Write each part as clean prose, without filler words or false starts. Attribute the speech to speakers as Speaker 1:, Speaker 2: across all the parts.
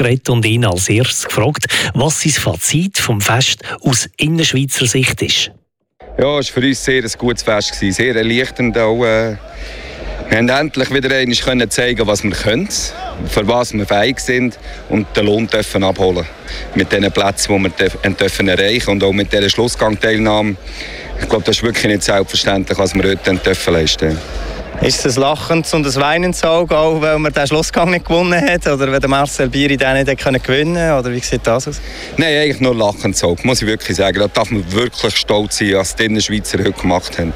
Speaker 1: geredet und ihn als erstes gefragt, was sein Fazit vom Fest aus Innerschweizer Sicht ist.
Speaker 2: Ja, es war für uns sehr ein gutes Fest, sehr erleichternd auch. Wir haben endlich wieder einmal zeigen, was wir können, für was wir fähig sind und den Lohn dürfen abholen. Mit den Plätzen, die wir dürfen erreichen und auch mit dieser Schlussgangteilnahme. Ich glaube, das ist wirklich nicht selbstverständlich, was wir heute dürfen leisten.
Speaker 3: Ist es ein lachendes und ein weinendes Auge, auch weil man den Schlussgang nicht gewonnen hat? Oder wenn Marcel Bieri den nicht gewinnen konnte? Oder wie sieht das aus?
Speaker 2: Nein, eigentlich nur lachendes Auge, muss ich wirklich sagen. Da darf man wirklich stolz sein, was die Innerschweizer heute gemacht haben.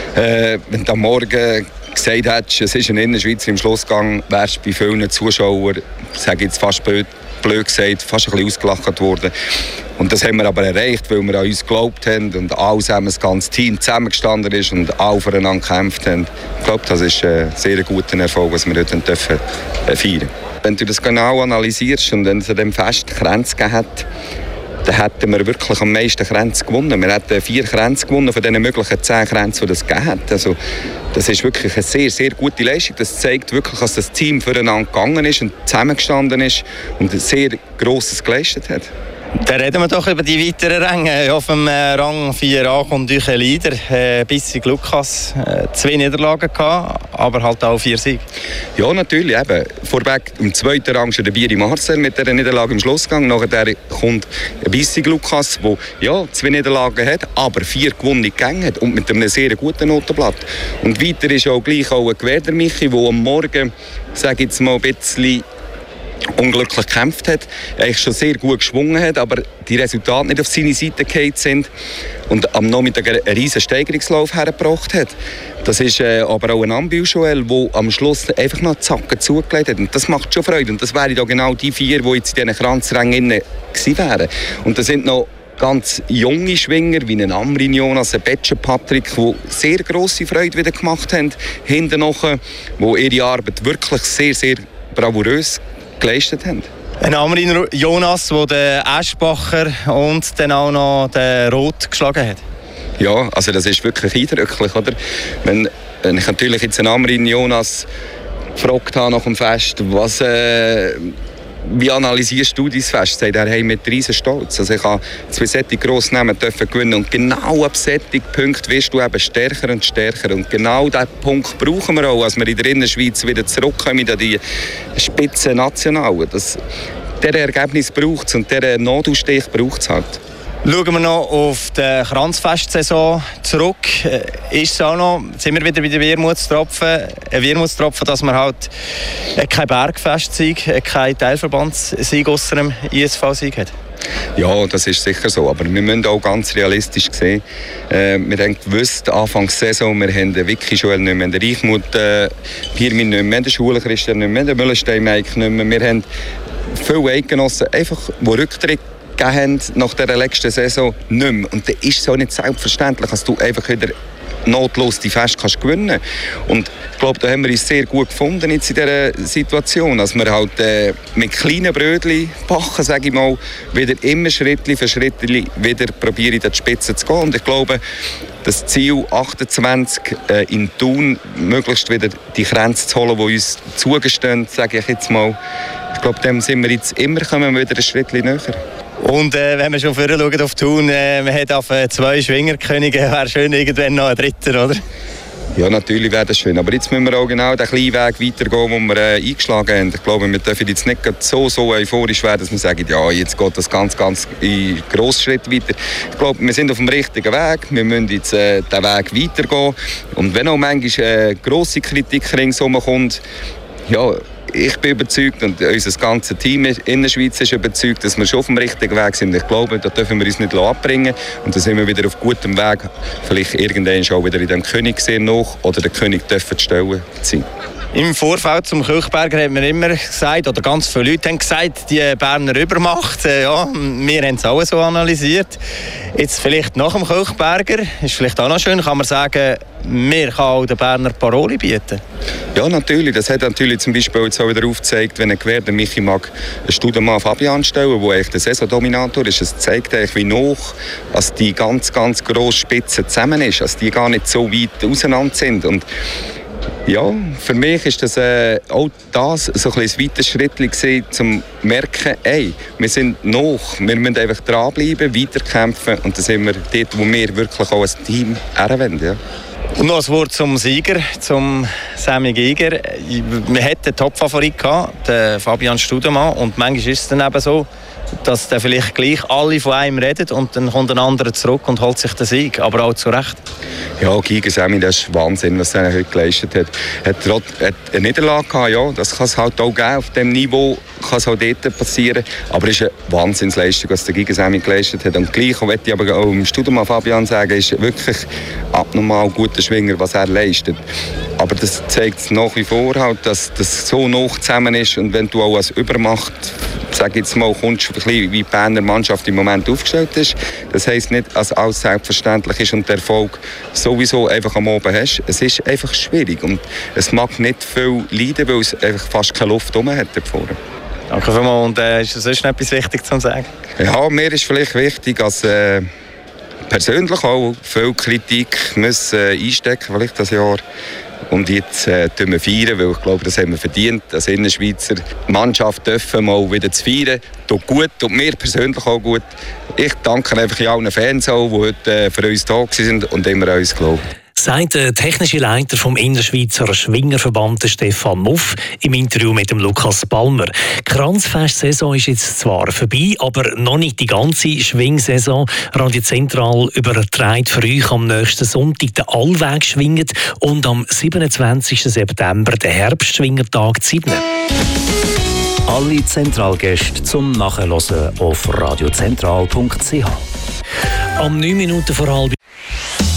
Speaker 2: Wenn du am Morgen gesagt hättest, es ist ein Innerschweizer im Schlussgang, wärst du bei vielen Zuschauern, sage jetzt fast blöd gesagt, fast ein bisschen ausgelacht worden. Und das haben wir aber erreicht, weil wir an uns geglaubt haben und alle zusammen, das ganze Team zusammengestanden ist und alle voneinander gekämpft haben. Ich glaube, das ist ein sehr guter Erfolg, was wir heute feiern dürfen. Wenn du das genau analysierst und wenn es an diesem Fest Kränze gegeben hat, dann hätten wir wirklich am meisten Kränze gewonnen. Wir hätten 4 Kränze gewonnen von den möglichen 10 Kränzen, die es gegeben hat. Also, das ist wirklich eine sehr, sehr gute Leistung. Das zeigt wirklich, dass das Team füreinander gegangen ist und zusammengestanden ist und ein sehr Grosses geleistet hat.
Speaker 3: Dann reden wir doch über die weiteren Ränge. Auf dem Rang 4a kommt euch ein Leader, Bissig Lukas. 2 Niederlagen gehabt, aber halt auch 4 Siege.
Speaker 2: Ja, natürlich. Eben. Vorweg im 2. Rang ist der Bieri Marcel mit dieser Niederlage im Schlussgang. Nachher kommt Bissig Lukas, der ja 2 Niederlagen hat, aber 4 gewonnene Gänge hat und mit einem sehr guten Notenblatt. Und weiter ist auch gleich auch ein Gewerder Michi, der am Morgen, sage jetzt mal, ein bisschen unglücklich gekämpft hat, eigentlich schon sehr gut geschwungen hat, aber die Resultate nicht auf seine Seite gefallen sind und am Nachmittag einen riesen Steigerungslauf hergebracht hat. Das ist aber auch ein Ambil-Joel, der am Schluss einfach noch Zacken zugelegt hat. Und das macht schon Freude. Und das wären da genau die 4, die jetzt in diesen Kranzrängen gewesen wären. Und da sind noch ganz junge Schwinger, wie ein Amrin Jonas, ein Betscher Patrick, die sehr grosse Freude wieder gemacht haben, hinten noch, die ihre Arbeit wirklich sehr, sehr bravourös geleistet haben.
Speaker 3: Ein Amrin Jonas, der den Eschbacher und dann auch noch den Roth geschlagen hat.
Speaker 2: Ja, also das ist wirklich eindrücklich, oder? Wenn ich natürlich jetzt einen Amrin Jonas gefragt habe nach dem Fest, wie analysierst du dein Fest? Sagt er, hey, mit riesen Stolz. Also ich habe 2 solche grosse Namen gewinnen und genau ab solchen Punkten wirst du eben stärker und stärker. Und genau diesen Punkt brauchen wir auch, als wir in der Innerschweiz wieder zurückkommen an die Spitze Nationalen. Dieser Ergebnis braucht es und dieser Nadelstich braucht es halt.
Speaker 3: Schauen wir noch auf die Kranzfestsaison zurück. Ist es auch noch, sind wir wieder bei den Wermutstropfen? Ein Wermutstropfen, dass man halt kein Bergfestsieg, kein Teilverbandssieg ausser dem ISV-Sieg hat?
Speaker 2: Ja, das ist sicher so. Aber wir müssen auch ganz realistisch sehen. Wir haben gewusst, Anfangs Saison, wir haben den Vicky Joel nicht mehr, den Reichmut Pirmin nicht mehr, den Schulen-Christian nicht mehr, den Müllenstein-Mike nicht mehr. Wir haben viele Eidgenossen, einfach, die Rücktritt haben nach der letzten Saison nicht mehr. Und dann ist es auch nicht selbstverständlich, dass du einfach wieder notlos die Fest kannst gewinnen. Und ich glaube, da haben wir uns sehr gut gefunden jetzt in dieser Situation, dass wir halt mit kleinen Brötchen backen, sage ich mal, wieder immer Schritt für Schritt wieder probieren, in die Spitze zu gehen. Und ich glaube, das Ziel 28 in Thun, möglichst wieder die Grenze zu holen, die uns zugestehen, sage ich jetzt mal. Ich glaube, dem sind wir jetzt immer, kommen wir wieder ein Schritt näher.
Speaker 3: Und wenn wir schon vorher schauen auf Thun, man hat auf 2 Schwingerkönige, wäre schön irgendwann noch ein dritter, oder?
Speaker 2: Ja, natürlich wäre das schön. Aber jetzt müssen wir auch genau den kleinen Weg weitergehen, den wir eingeschlagen haben. Ich glaube, wir dürfen jetzt nicht so euphorisch werden, dass wir sagen, ja, jetzt geht das ganz in grossen Schritt weiter. Ich glaube, wir sind auf dem richtigen Weg. Wir müssen jetzt den Weg weitergehen. Und wenn auch manchmal grosse Kritik ringsherum kommt, ja, ich bin überzeugt und unser ganzes Team in der Schweiz ist überzeugt, dass wir schon auf dem richtigen Weg sind. Ich glaube, da dürfen wir uns nicht abbringen und da sind wir wieder auf gutem Weg, vielleicht irgendwann auch wieder in dem Königsee noch oder den König dürfen stellen sein.
Speaker 3: Im Vorfeld zum Kirchberger hat man immer gesagt, oder ganz viele Leute haben gesagt, die Berner Übermacht, ja, wir haben es auch so analysiert. Jetzt vielleicht nach dem Kirchberger, ist vielleicht auch noch schön, kann man sagen, wir kann auch den Berner Paroli bieten.
Speaker 2: Ja, natürlich. Das hat natürlich zum Beispiel jetzt auch wieder aufgezeigt, wenn ein Gewerder Michi mag einen Studemann Fabian stellen, der eigentlich der Saisondominator ist. Es zeigt eigentlich, wie noch als die ganz grosse Spitze zusammen ist, dass die gar nicht so weit auseinander sind. Und Ja, für mich ist das auch das so ein weiteres Schritt gewesen, um zu merken, ey, wir sind noch, wir müssen einfach dranbleiben, weiterkämpfen und dann sind wir dort, wo wir wirklich auch als Team herwenden. Ja.
Speaker 3: Und noch ein Wort zum Sieger, zum Sammy Giger. Wir hatten den Top-Favorit gehabt, den Fabian Studemann, und manchmal ist es dann eben so, dass dann vielleicht gleich alle von einem reden und dann kommt ein anderer zurück und holt sich den Sieg, aber auch zu Recht.
Speaker 2: Ja, Giger Sammy, das ist Wahnsinn, was er heute geleistet hat. Er hat eine Niederlage gehabt, ja, das kann es halt auch geben, auf diesem Niveau kann es auch dort passieren, aber es ist eine Wahnsinnsleistung, was der Giger Sammy geleistet hat. Und gleich möchte ich aber auch im Studemann Fabian sagen, ist wirklich abnormal guter Schwinger, was er leistet. Aber das zeigt nach wie vor halt, dass das so nah zusammen ist, und wenn du auch als Übermacht, sag jetzt mal, kommst, ein bisschen wie die Berner Mannschaft im Moment aufgestellt ist. Das heisst nicht, dass alles selbstverständlich ist und der Erfolg sowieso einfach am Oben hast. Es ist einfach schwierig und es mag nicht viel leiden, weil es einfach fast keine Luft rum hat davor.
Speaker 3: Danke vielmals. Und ist das sonst noch etwas Wichtiges zu sagen?
Speaker 2: Ja, mir ist vielleicht wichtig, dass persönlich auch viel Kritik einstecken vielleicht das Jahr. Und jetzt feiern wir feiern, weil ich glaube, das haben wir verdient. Als Innerschweizer Mannschaft dürfen mal wieder zu feiern. Tut gut, tut mir persönlich auch gut. Ich danke einfach allen Fans auch, die heute für uns da waren und immer an uns glauben.
Speaker 1: Sagt der technische Leiter vom Innerschweizer Schwingerverband Stefan Muff im Interview mit dem Lukas Palmer. Die Kranzfest-Saison ist jetzt zwar vorbei, aber noch nicht die ganze Schwingsaison. Radio Zentral überträgt für euch am nächsten Sonntag den Allweg-Schwingend und am 27. September den Herbstschwingertag 7.
Speaker 4: Alle Zentralgäste zum Nachhören auf radiozentral.ch.
Speaker 1: Am 9 Minuten vor halb